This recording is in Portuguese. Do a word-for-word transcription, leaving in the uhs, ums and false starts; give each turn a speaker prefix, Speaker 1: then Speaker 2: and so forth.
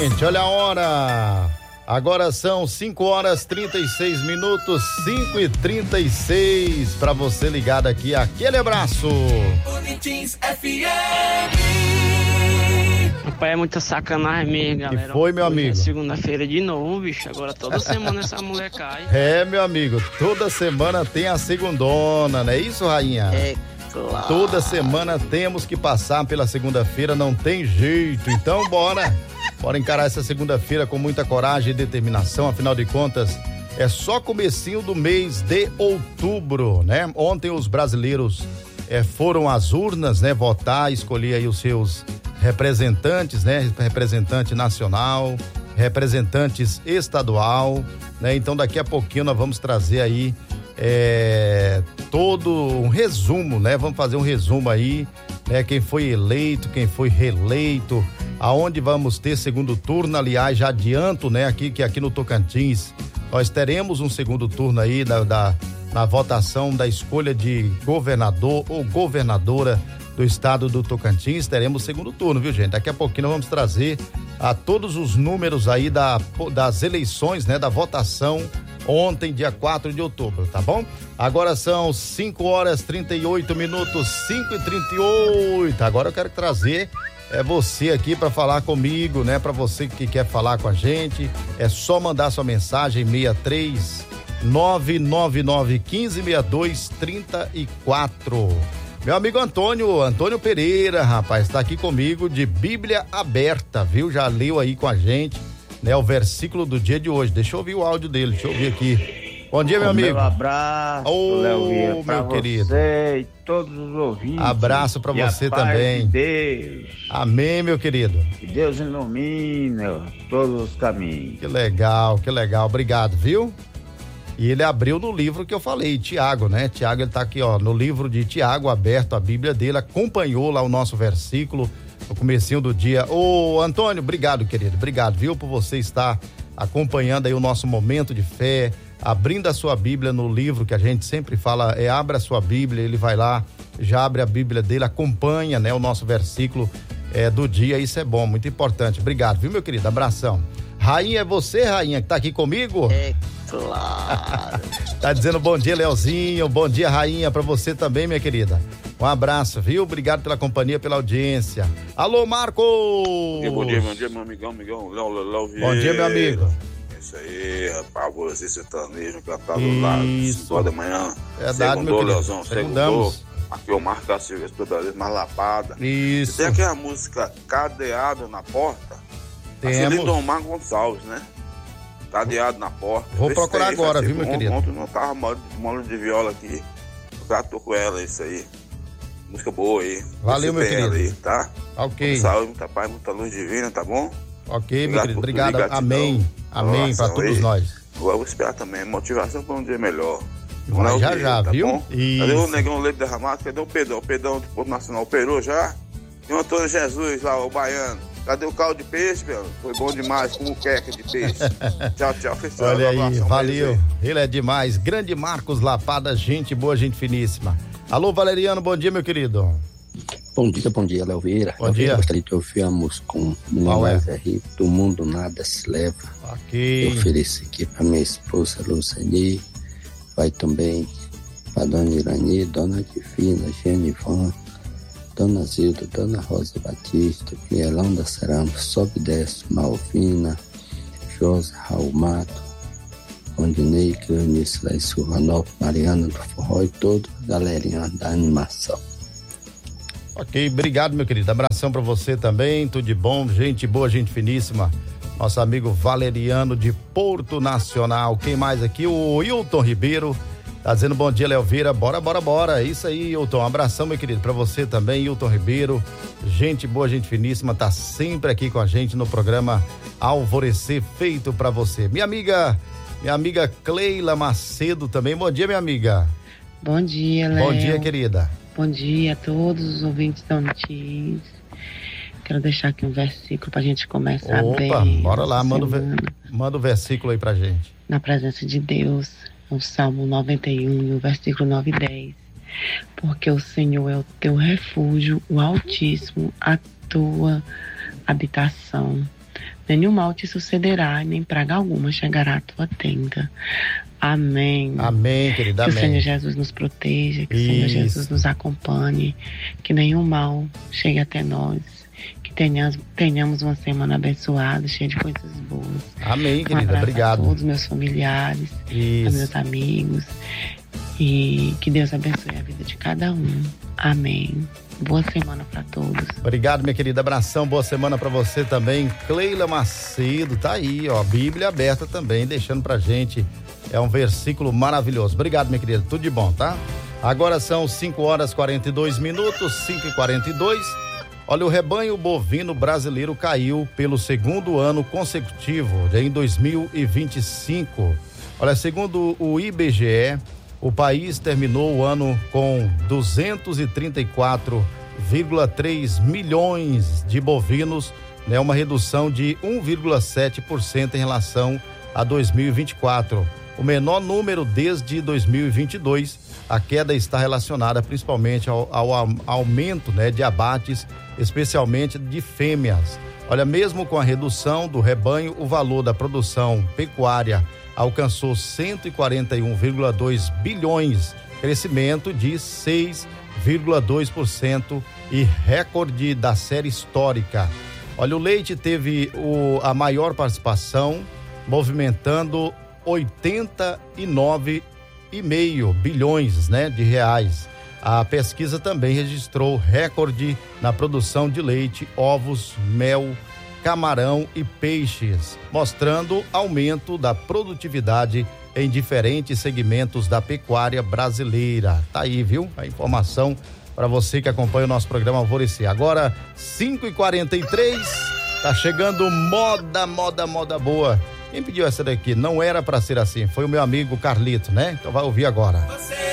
Speaker 1: gente, olha a hora. Agora são cinco horas e trinta e seis minutos, cinco e trinta e seis, para você ligado aqui, aquele abraço.
Speaker 2: Boletins F M.
Speaker 3: Rapaz, é muita sacanagem mesmo, galera.
Speaker 1: Que foi, meu
Speaker 3: Hoje
Speaker 1: amigo?
Speaker 3: É segunda-feira de novo, bicho. Agora toda semana essa mulher cai.
Speaker 1: É, meu amigo, toda semana tem a segundona, não é isso, rainha?
Speaker 3: É claro.
Speaker 1: Toda semana temos que passar pela segunda-feira, não tem jeito. Então, bora. Bora encarar essa segunda-feira com muita coragem e determinação, afinal de contas, é só comecinho do mês de outubro, né? Ontem os brasileiros eh, foram às urnas, né? Votar, escolher aí os seus representantes, né? Representante nacional, representantes estadual, né? Então daqui a pouquinho nós vamos trazer aí eh, todo um resumo, né? Vamos fazer um resumo aí, né? Quem foi eleito, quem foi reeleito, aonde vamos ter segundo turno. Aliás, já adianto, né, aqui que aqui no Tocantins nós teremos um segundo turno aí da, da na votação da escolha de governador ou governadora do estado do Tocantins. Teremos segundo turno, viu, gente? Daqui a pouquinho nós vamos trazer a todos os números aí da, das eleições, né, da votação ontem, dia quatro de outubro, tá bom? Agora são cinco horas e trinta e oito minutos, cinco e trinta e oito. Agora eu quero trazer é você aqui para falar comigo, né? Para você que quer falar com a gente, é só mandar sua mensagem seis três nove nove nove um cinco seis dois três quatro. Meu amigo Antônio, Antônio Pereira, rapaz, tá aqui comigo de Bíblia Aberta, viu? Já leu aí com a gente, né? O versículo do dia de hoje. Deixa eu ouvir o áudio dele, deixa eu ouvir aqui. Bom dia, meu amigo.
Speaker 4: Meu abraço,
Speaker 1: Ô,
Speaker 4: Léo,
Speaker 1: meu querido.
Speaker 4: Você e todos os ouvintes.
Speaker 1: Abraço pra você também.
Speaker 4: De Deus.
Speaker 1: Amém, meu querido.
Speaker 4: Que Deus ilumine todos os caminhos.
Speaker 1: Que legal, que legal. Obrigado, viu? E ele abriu no livro que eu falei, Tiago, né? Tiago, ele tá aqui, ó, no livro de Tiago, aberto a Bíblia dele, acompanhou lá o nosso versículo no comecinho do dia. Ô, Antônio, obrigado, querido. Obrigado, viu, por você estar acompanhando aí o nosso momento de fé, abrindo a sua Bíblia no livro que a gente sempre fala, é abra a sua Bíblia, ele vai lá, já abre a Bíblia dele, acompanha, né, o nosso versículo é, do dia, isso é bom, muito importante. Obrigado, viu, meu querido? Abração. Rainha, é você, Rainha, que tá aqui comigo?
Speaker 3: É claro.
Speaker 1: Tá dizendo bom dia, Leozinho, bom dia, Rainha, pra você também, minha querida. Um abraço, viu? Obrigado pela companhia, pela audiência. Alô, Marcos!
Speaker 5: Bom dia, bom dia, bom dia, meu amigão, amigão, Léo, Léo Vieira.
Speaker 1: Bom dia, meu amigo.
Speaker 5: Isso aí, rapaz, você sertanejo, cantado lá, cinco horas da manhã.
Speaker 1: Verdade,
Speaker 5: segundou,
Speaker 1: meu
Speaker 5: Leozão, segundou.
Speaker 1: Segundamos.
Speaker 5: Aqui o Marco da Silva, toda vez mais lapada.
Speaker 1: Isso.
Speaker 5: Tem aquela música Cadeado na Porta.
Speaker 1: Temos.
Speaker 5: Aqui Lindomar Gonçalves, né? Cadeado na Porta.
Speaker 1: Vou
Speaker 5: Vê se
Speaker 1: procurar
Speaker 5: tem,
Speaker 1: agora,
Speaker 5: faz
Speaker 1: viu, meu
Speaker 5: tempo.
Speaker 1: querido?
Speaker 5: Ontem não tava molo de viola aqui. Eu já tô com ela, isso aí. Música boa aí.
Speaker 1: Valeu,
Speaker 5: Você
Speaker 1: meu
Speaker 5: tem ela
Speaker 1: querido.
Speaker 5: Aí, tá?
Speaker 1: Ok.
Speaker 5: Muita saúde, muita paz, muita luz divina, tá bom?
Speaker 1: Ok, meu querido, obrigado.
Speaker 5: Gratidão.
Speaker 1: Amém. Amém pra
Speaker 5: Oração
Speaker 1: todos
Speaker 5: aí.
Speaker 1: nós.
Speaker 5: Agora eu vou esperar também, motivação para um dia melhor.
Speaker 1: Vai
Speaker 5: Não é o
Speaker 1: já
Speaker 5: dia,
Speaker 1: já,
Speaker 5: tá
Speaker 1: viu?
Speaker 5: bom?
Speaker 1: Isso.
Speaker 5: Cadê o Negão Leite Derramado? Cadê o Pedrão? O Pedrão do Porto Nacional operou já? E o Antônio Jesus lá, o baiano. Cadê o caldo de peixe, meu? Foi bom demais, com o queca de peixe. Tchau, tchau, fechado.
Speaker 1: Olha aí,
Speaker 5: Um abração,
Speaker 1: valeu.
Speaker 5: beijo
Speaker 1: Ele é demais. Grande Marcos Lapada, gente boa, gente finíssima. Alô, Valeriano, bom dia, meu querido.
Speaker 6: Bom dia, bom dia, Léo Vieira.
Speaker 1: Bom dia.
Speaker 6: Eu gostaria de ouvir a música com
Speaker 1: Qual é?
Speaker 6: Zé Rito, Do Mundo Nada Se Leva.
Speaker 1: Ok.
Speaker 6: Eu ofereço aqui para minha esposa Luceni, vai também para Dona Irani, Dona Divina, Genivan, Dona Zilda, Dona Rosa Batista, Vielão da Cerâmica, Sobe e Desce, Malvina, Josa, Raul Mato, Ondinei, Cleonice, Laís Silvanópolis, Mariana do Forró e toda a galerinha da animação.
Speaker 1: Ok, obrigado, meu querido. Abração pra você também, tudo de bom, gente boa, gente finíssima. Nosso amigo Valeriano de Porto Nacional. Quem mais aqui? O Hilton Ribeiro. Tá dizendo bom dia, Léo Vieira. Bora, bora, bora. Isso aí, Hilton. Um abração, meu querido, pra você também, Hilton Ribeiro. Gente boa, gente finíssima, tá sempre aqui com a gente no programa Alvorecer, feito pra você. Minha amiga, minha amiga Cleila Macedo também. Bom dia, minha amiga.
Speaker 7: Bom dia, Léo.
Speaker 1: Bom dia, querida.
Speaker 7: Bom dia a todos os ouvintes da Unitis. Quero deixar aqui um versículo pra gente começar
Speaker 1: Opa,
Speaker 7: bem.
Speaker 1: Opa, bora lá, manda o, ver,
Speaker 7: semana.
Speaker 1: manda o versículo aí pra gente.
Speaker 7: Na presença de Deus, o Salmo noventa e um, o versículo nove e dez. Porque o Senhor é o teu refúgio, o Altíssimo, a tua habitação. nenhum mal te sucederá, nem praga alguma chegará à tua tenda. Amém.
Speaker 1: Amém, querida,
Speaker 7: que
Speaker 1: amém.
Speaker 7: o Senhor Jesus nos proteja, que
Speaker 1: Isso.
Speaker 7: o Senhor Jesus nos acompanhe, que nenhum mal chegue até nós, que tenhamos, tenhamos uma semana abençoada, cheia de coisas boas.
Speaker 1: Amém,
Speaker 7: Um
Speaker 1: querida,
Speaker 7: abraço
Speaker 1: obrigado.
Speaker 7: a todos meus familiares,
Speaker 1: Isso.
Speaker 7: a meus amigos, e que Deus abençoe a vida de cada um. Amém. Boa semana para todos.
Speaker 1: Obrigado, minha querida, abração, boa semana pra você também. Cleila Macedo, tá aí, ó, Bíblia aberta também, deixando pra gente, é um versículo maravilhoso. Obrigado, minha querida, tudo de bom, tá? Agora são cinco horas e quarenta e dois minutos, cinco e quarenta e dois. Olha, o rebanho bovino brasileiro caiu pelo segundo ano consecutivo, em dois mil e vinte e cinco. Olha, segundo o I B G E, o país terminou o ano com duzentos e trinta e quatro vírgula três milhões de bovinos, né, uma redução de um vírgula sete por cento em relação a dois mil e vinte e quatro. O menor número desde dois mil e vinte e dois. A queda está relacionada principalmente ao, ao aumento, né, de abates, especialmente de fêmeas. Olha, mesmo com a redução do rebanho, o valor da produção pecuária alcançou cento e quarenta e um vírgula dois bilhões, crescimento de seis vírgula dois por cento e recorde da série histórica. Olha, o leite teve o, a maior participação, movimentando oitenta e nove vírgula cinco bilhões, né, de reais. A pesquisa também registrou recorde na produção de leite, ovos, mel, camarão e peixes, mostrando aumento da produtividade em diferentes segmentos da pecuária brasileira. Tá aí, viu? A informação para você que acompanha o nosso programa Alvorecer. Agora, cinco e quarenta e três, tá chegando moda, moda, moda boa. Quem pediu essa daqui? Não era para ser assim, foi o meu amigo Carlito, né? Então vai ouvir agora.
Speaker 2: Você